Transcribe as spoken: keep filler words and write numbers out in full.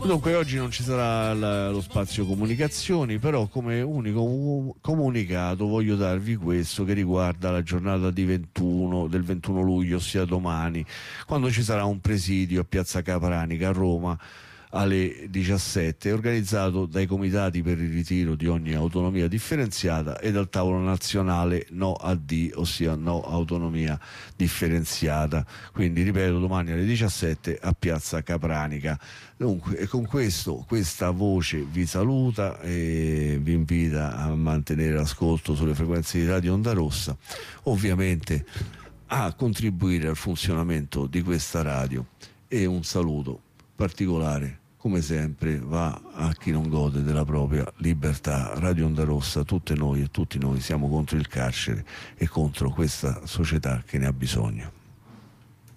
Dunque oggi non ci sarà la- lo spazio comunicazioni, però come unico comunicato voglio darvi questo che riguarda la giornata di ventuno, del ventuno luglio, ossia domani, quando ci sarà un presidio a Piazza Capranica a Roma alle diciassette, organizzato dai comitati per il ritiro di ogni autonomia differenziata e dal tavolo nazionale No a D, ossia No Autonomia Differenziata. Quindi ripeto, domani alle diciassette a Piazza Capranica. Dunque, e con questo, questa voce vi saluta e vi invita a mantenere l'ascolto sulle frequenze di Radio Onda Rossa, ovviamente a contribuire al funzionamento di questa radio, e un saluto particolare come sempre va a chi non gode della propria libertà. Radio Onda Rossa, tutte noi e tutti noi siamo contro il carcere e contro questa società che ne ha bisogno.